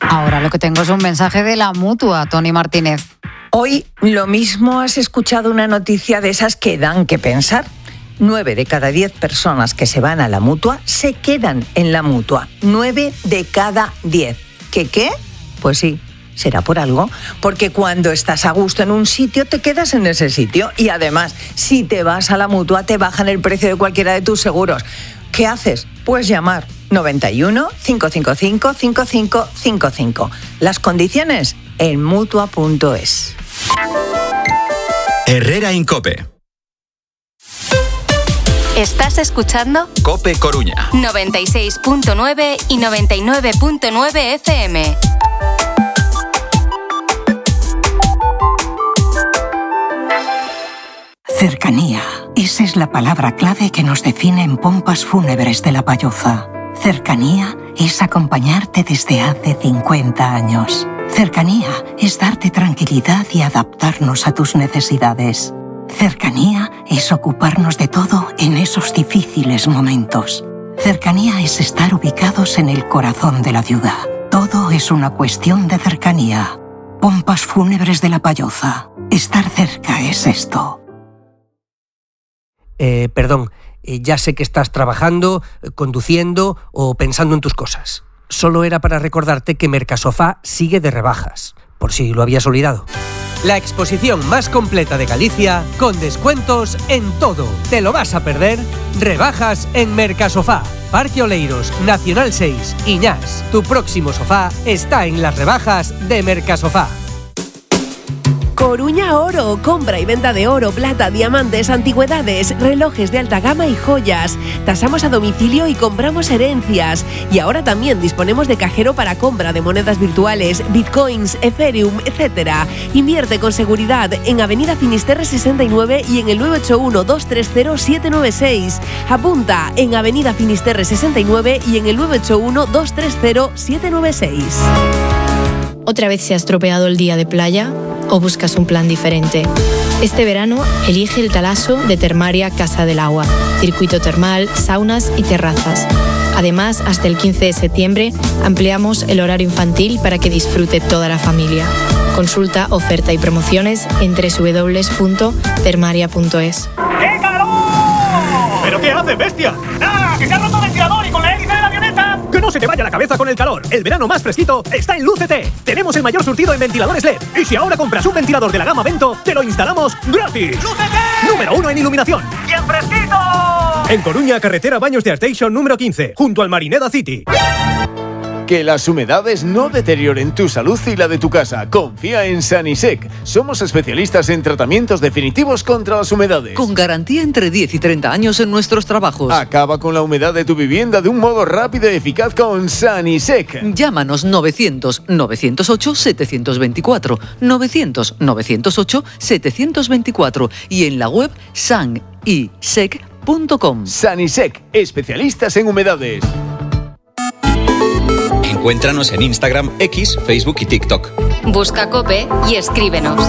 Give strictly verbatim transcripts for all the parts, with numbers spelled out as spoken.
Ahora lo que tengo es un mensaje de la Mutua, Tony Martínez. Hoy lo mismo has escuchado una noticia de esas que dan que pensar. Nueve de cada diez personas que se van a la Mutua se quedan en la Mutua. Nueve de cada diez. ¿Qué qué? Pues sí, será por algo. Porque cuando estás a gusto en un sitio, te quedas en ese sitio. Y además, si te vas a la Mutua, te bajan el precio de cualquiera de tus seguros. ¿Qué haces? Pues llamar noventa y uno, cinco cinco cinco, cinco cinco cinco cinco. Las condiciones en mutua punto es. Herrera en COPE. ¿Estás escuchando? COPE Coruña. noventa y seis punto nueve y noventa y nueve punto nueve F M. Cercanía. Esa es la palabra clave que nos define en Pompas Fúnebres de La Palloza. Cercanía es acompañarte desde hace cincuenta años. Cercanía es darte tranquilidad y adaptarnos a tus necesidades. Cercanía es ocuparnos de todo en esos difíciles momentos. Cercanía es estar ubicados en el corazón de la ciudad. Todo es una cuestión de cercanía. Pompas Fúnebres de La Palloza. Estar cerca es esto. Eh, perdón, eh, ya sé que estás trabajando, eh, conduciendo o pensando en tus cosas. Solo era para recordarte que Mercasofá sigue de rebajas, por si lo habías olvidado. La exposición más completa de Galicia, con descuentos en todo. ¿Te lo vas a perder? Rebajas en Mercasofá. Parque Oleiros, Nacional seis, Iñás. Tu próximo sofá está en las rebajas de Mercasofá. Coruña Oro, compra y venta de oro, plata, diamantes, antigüedades, relojes de alta gama y joyas. Tasamos a domicilio y compramos herencias. Y ahora también disponemos de cajero para compra de monedas virtuales, bitcoins, Ethereum, etcétera. Invierte con seguridad en Avenida Finisterre sesenta y nueve y en el nueve ocho uno, dos tres cero, siete nueve seis. Apunta en Avenida Finisterre sesenta y nueve y en el nueve ocho uno, dos tres cero, siete nueve seis. ¿Otra vez se ha estropeado el día de playa? ¿O buscas un plan diferente? Este verano, elige el Talaso de Termaria Casa del Agua. Circuito termal, saunas y terrazas. Además, hasta el quince de septiembre, ampliamos el horario infantil para que disfrute toda la familia. Consulta oferta y promociones en doble u doble u doble u punto termaria punto es. ¡Qué calor! ¿Pero qué hace, bestia? ¡Nada! ¡Que se ha roto el ventilador y con la hélice de la avioneta! ¡Que no se te vaya la cabeza con el calor! El verano más fresquito está en Lúcete. Tenemos el mayor surtido en ventiladores L E D. Y si ahora compras un ventilador de la gama Vento, te lo instalamos gratis. ¡Lúcete! Número uno en iluminación. ¡Y en fresquito! En Coruña, carretera Baños de Arteixo número quince, junto al Marineda City. Que las humedades no deterioren tu salud y la de tu casa. Confía en Sanisec. Somos especialistas en tratamientos definitivos contra las humedades. Con garantía entre diez y treinta años en nuestros trabajos. Acaba con la humedad de tu vivienda de un modo rápido y eficaz con Sanisec. Llámanos novecientos, novecientos ocho, setecientos veinticuatro, novecientos, novecientos ocho, setecientos veinticuatro y en la web sanisec punto com. Sanisec, especialistas en humedades. Encuéntranos en Instagram, X, Facebook y TikTok. Busca COPE y escríbenos.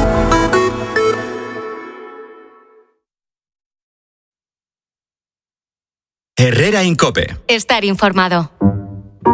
Herrera en COPE. Estar informado.